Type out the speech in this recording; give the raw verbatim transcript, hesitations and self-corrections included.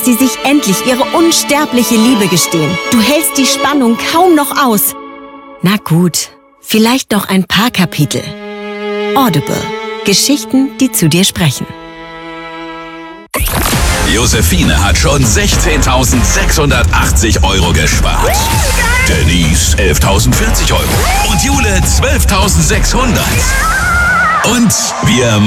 sie sich endlich ihre unsterbliche Liebe gestehen. Du hältst die Spannung kaum noch aus. Na gut, vielleicht noch ein paar Kapitel. Audible. Geschichten, die zu dir sprechen. Josephine hat schon sechzehntausendsechshundertachtzig Euro gespart. Denise elftausendvierzig Euro. Und Jule zwölftausendsechshundert. Und wir